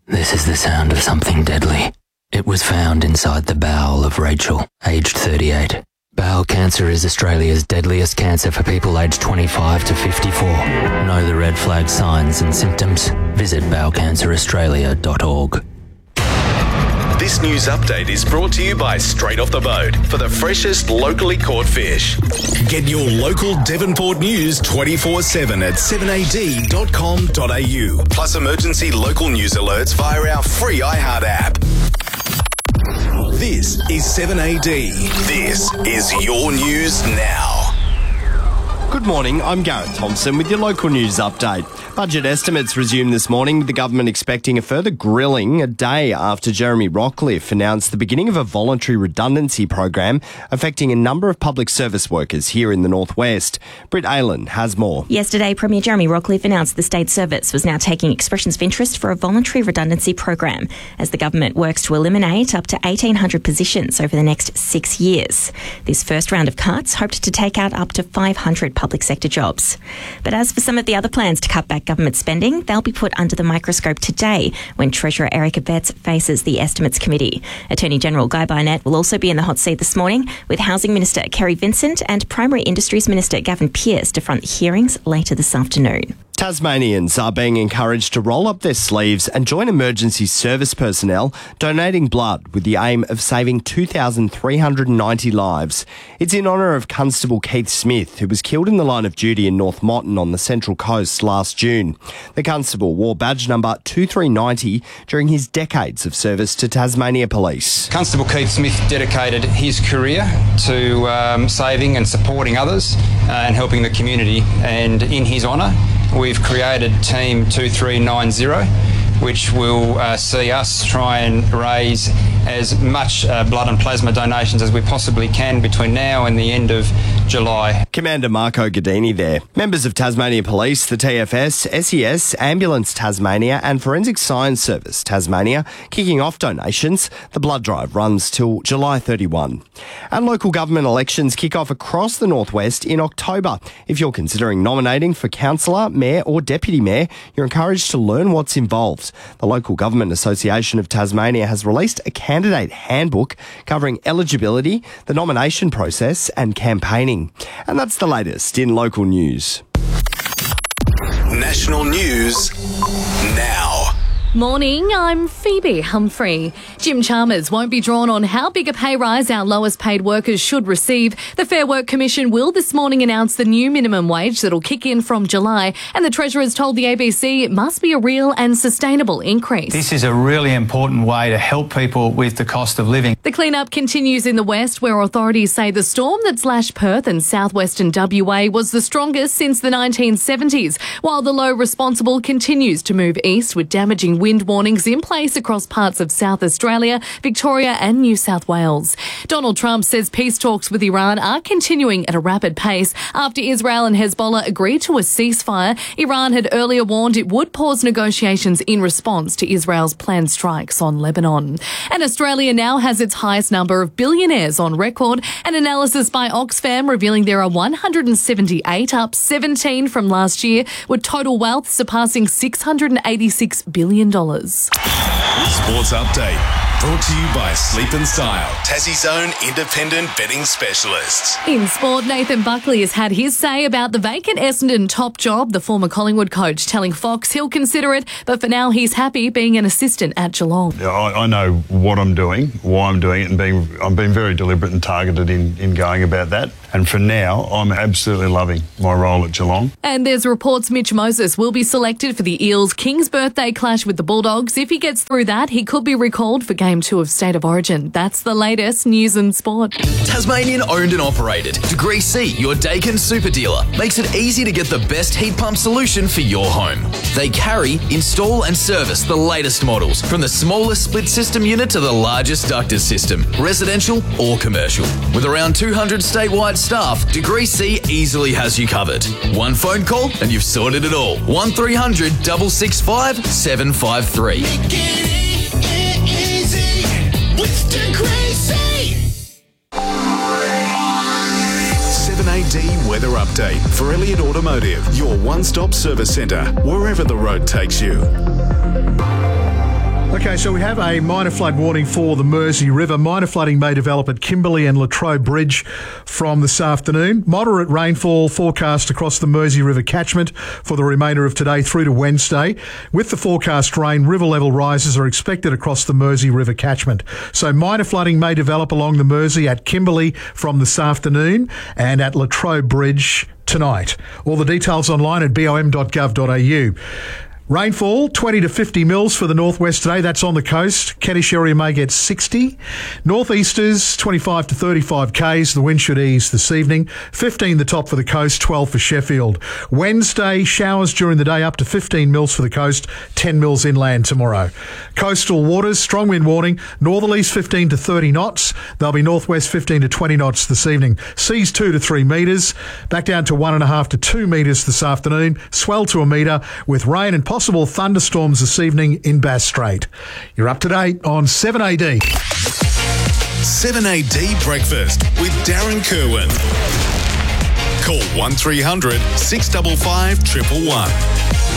This is the sound of something deadly. It was found inside the bowel of Rachel, aged 38. Bowel cancer is Australia's deadliest cancer for people aged 25 to 54. Know the red flag signs and symptoms? Visit bowelcanceraustralia.org. This news update is brought to you by Straight Off the Boat for the freshest locally caught fish. Get your local Devonport news 24/7 at 7ad.com.au. Plus emergency local news alerts via our free iHeart app. This is 7AD. This is your news now. Good morning, I'm Gareth Thompson with your local news update. Budget estimates resumed this morning, with the government expecting a further grilling a day after Jeremy Rockliff announced the beginning of a voluntary redundancy program affecting a number of public service workers here in the northwest. Britt Aylan has more. Yesterday, Premier Jeremy Rockliff announced the state service was now taking expressions of interest for a voluntary redundancy program as the government works to eliminate up to 1,800 positions over the next 6 years. This first round of cuts hoped to take out up to 500 public sector jobs. But as for some of the other plans to cut back government spending, they'll be put under the microscope today when Treasurer Eric Abetz faces the Estimates Committee. Attorney General Guy Barnett will also be in the hot seat this morning, with Housing Minister Kerry Vincent and Primary Industries Minister Gavin Pearce to front the hearings later this afternoon. Tasmanians are being encouraged to roll up their sleeves and join emergency service personnel donating blood with the aim of saving 2,390 lives. It's in honour of Constable Keith Smith, who was killed in the line of duty in North Moreton on the Central Coast last June. The constable wore badge number 2390 during his decades of service to Tasmania Police. Constable Keith Smith dedicated his career to saving and supporting others and helping the community, and in his honour, we've created Team 2390, which will see us try and raise as much blood and plasma donations as we possibly can between now and the end of July. Commander Marco Gadini there. Members of Tasmania Police, the TFS, SES, Ambulance Tasmania and Forensic Science Service Tasmania kicking off donations. The blood drive runs till July 31. And local government elections kick off across the northwest in October. If you're considering nominating for councillor, mayor or deputy mayor, you're encouraged to learn what's involved. The Local Government Association of Tasmania has released a candidate handbook covering eligibility, the nomination process and campaigning. And that's the latest in local news. National news now. Morning, I'm Phoebe Humphrey. Jim Chalmers won't be drawn on how big a pay rise our lowest paid workers should receive. The Fair Work Commission will this morning announce the new minimum wage that'll kick in from July, and the Treasurer's told the ABC it must be a real and sustainable increase. This is a really important way to help people with the cost of living. The clean-up continues in the west, where authorities say the storm that slashed Perth and southwestern WA was the strongest since the 1970s, while the low responsible continues to move east with damaging wind warnings in place across parts of South Australia, Victoria and New South Wales. Donald Trump says peace talks with Iran are continuing at a rapid pace after Israel and Hezbollah agreed to a ceasefire. Iran had earlier warned it would pause negotiations in response to Israel's planned strikes on Lebanon. And Australia now has its highest number of billionaires on record. An analysis by Oxfam revealing there are 178, up 17 from last year, with total wealth surpassing $686 billion. Sports Update, brought to you by Sleep and Style, Tassie's own independent betting specialists. In sport, Nathan Buckley has had his say about the vacant Essendon top job, the former Collingwood coach telling Fox he'll consider it, but for now he's happy being an assistant at Geelong. I know what I'm doing, why I'm doing it, and I'm being very deliberate and targeted in going about that. And for now, I'm absolutely loving my role at Geelong. And there's reports Mitch Moses will be selected for the Eels' King's birthday clash with the Bulldogs. If he gets through that, he could be recalled for Game 2 of State of Origin. That's the latest news and sport. Tasmanian owned and operated. Degree C, your Dakin super dealer, makes it easy to get the best heat pump solution for your home. They carry, install and service the latest models, from the smallest split system unit to the largest ducted system, residential or commercial. With around 200 statewide staff, Degree C easily has you covered. One phone call and you've sorted it all. 1300 665 753. Make it easy with Degree C. 7AD Weather Update for Elliott Automotive, your one-stop service centre, wherever the road takes you. Okay, so we have a minor flood warning for the Mersey River. Minor flooding may develop at Kimberley and Latrobe Bridge from this afternoon. Moderate rainfall forecast across the Mersey River catchment for the remainder of today through to Wednesday. With the forecast rain, river level rises are expected across the Mersey River catchment. So minor flooding may develop along the Mersey at Kimberley from this afternoon and at Latrobe Bridge tonight. All the details online at bom.gov.au. Rainfall, 20 to 50 mils for the northwest today. That's on the coast. Kentish area may get 60. Northeasters, 25 to 35 k's. The wind should ease this evening. 15 the top for the coast, 12 for Sheffield. Wednesday, showers during the day up to 15 mils for the coast, 10 mils inland tomorrow. Coastal waters, strong wind warning. Northerlies 15 to 30 knots. They'll be northwest 15 to 20 knots this evening. Seas 2 to 3 metres. Back down to 1.5 to 2 metres this afternoon. Swell to a metre with rain and possible thunderstorms this evening in Bass Strait. You're up to date on 7AD. 7AD Breakfast with Darren Kerwin. Call 1300 655 111.